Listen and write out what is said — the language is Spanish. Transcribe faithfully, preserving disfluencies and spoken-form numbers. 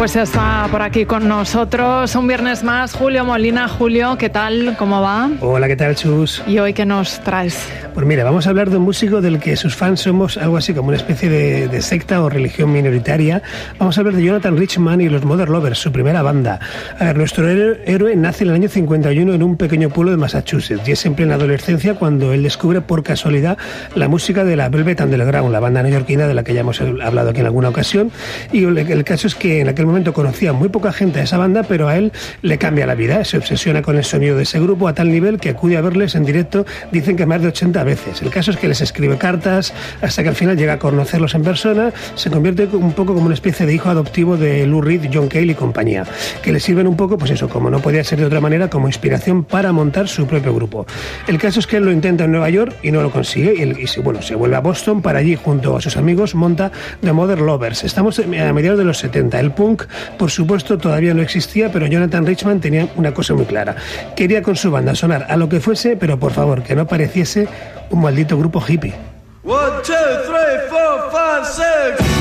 Pues está por aquí con nosotros un viernes más Julio Molina. Julio, ¿qué tal? ¿Cómo va? Hola, ¿qué tal, Chus? ¿Y hoy qué nos traes? Pues mira, vamos a hablar de un músico del que sus fans somos algo así como una especie de, de secta o religión minoritaria. Vamos a hablar de Jonathan Richman y los Mother Lovers, su primera banda. A ver, nuestro héroe nace en el año cincuenta y uno en un pequeño pueblo de Massachusetts y es en plena adolescencia cuando él descubre por casualidad la música de la Velvet Underground, la banda neoyorquina de la que ya hemos hablado aquí en alguna ocasión. Y el, el caso es que en aquel momento conocía muy poca gente a esa banda, pero a él le cambia la vida. Se obsesiona con el sonido de ese grupo a tal nivel que acude a verles en directo, dicen que más de ochenta veces. El caso es que les escribe cartas hasta que al final llega a conocerlos en persona. Se convierte un poco como una especie de hijo adoptivo de Lou Reed, John Cale y compañía, que le sirven un poco, pues eso, como no podía ser de otra manera, como inspiración para montar su propio grupo. El caso es que él lo intenta en Nueva York y no lo consigue, y, él, y se, bueno, se vuelve a Boston para allí, junto a sus amigos, monta The Mother Lovers. Estamos a mediados de los setenta. El punk, por supuesto, todavía no existía, pero Jonathan Richman tenía una cosa muy clara. Quería con su banda sonar a lo que fuese, pero por favor, que no pareciese un maldito grupo hippie. One, two, three, four, five, six.